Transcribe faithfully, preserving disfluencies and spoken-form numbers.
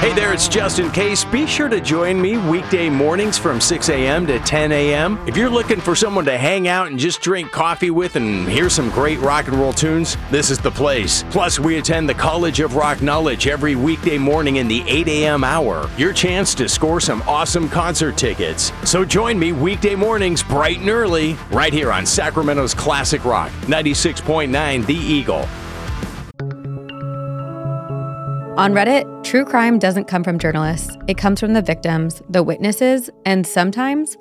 Hey there, it's Justin Case. Be sure to join me weekday mornings from six a.m. to ten a.m. If you're looking for someone to hang out and just drink coffee with and hear some great rock and roll tunes, this is the place. Plus, we attend the College of Rock Knowledge every weekday morning in the eight a.m. hour. Your chance to score some awesome concert tickets. So join me weekday mornings bright and early right here on Sacramento's Classic Rock, ninety-six point nine The Eagle. On Reddit, true crime doesn't come from journalists. It comes from the victims, the witnesses, and sometimes